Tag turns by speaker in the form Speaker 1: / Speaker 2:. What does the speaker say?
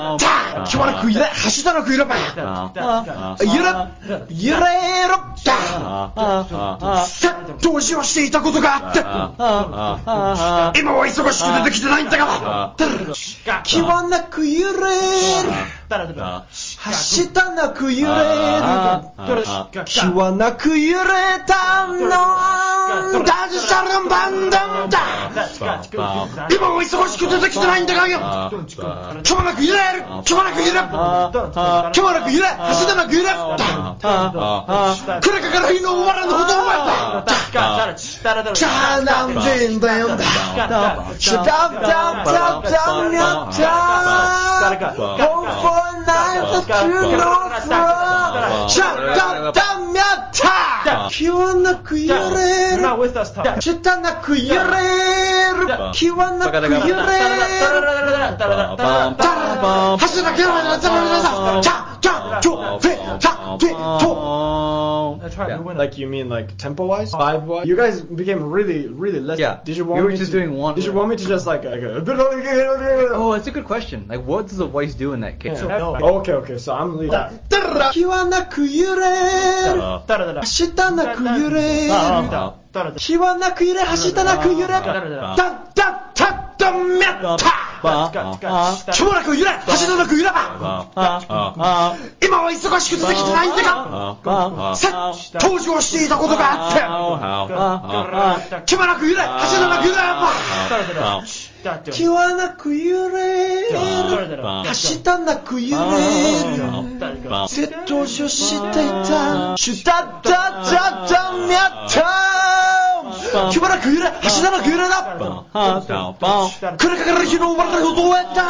Speaker 1: 자, 키와나 그 일에 하시다나 그 일에 봐. 이래 셋 도시をしていたことがあって今は忙しくてできてないんだから気はなく揺れる走ったなく揺れる気はなく揺れたのダジシャルンバンダンだ今は忙しくてできてないんだからよ気はなく揺れる気はなく揺れる気はなく揺れ走ったなく揺れるこれから日の終わらぬほどお前だじゃあなんでんだよだシュダブダブダブダブやったHome for night of true loveシャダブダブやった気はなく揺れる下なく揺れる気はなく揺れる走らなきゃならないチャチャチョフェチャフェト
Speaker 2: That's right. Yeah. Like you mean like tempo wise, vibe wise? You guys became really less.
Speaker 3: Yeah.
Speaker 2: Did you want
Speaker 3: we were
Speaker 2: me
Speaker 3: just
Speaker 2: to,
Speaker 3: doing one.
Speaker 2: Did you want me to just like
Speaker 3: Oh, it's a good question. Like, what does the voice do in that case?
Speaker 2: Yeah. Okay. So I'm leaving.
Speaker 1: 気はなく揺れる下なく揺れる気はなく揺れ下なく揺れダッダッタッダメッタ気はなく揺れ下なく揺れ今は忙しくてできてないんだが当時をしていたことがあって気はなく揺れ下なく揺れ気はなく揺れる下なく揺れる窃盗所していたシュダッダッダッダメッタ気はなく揺れ下なく揺れだこれから日の終わりのことをやった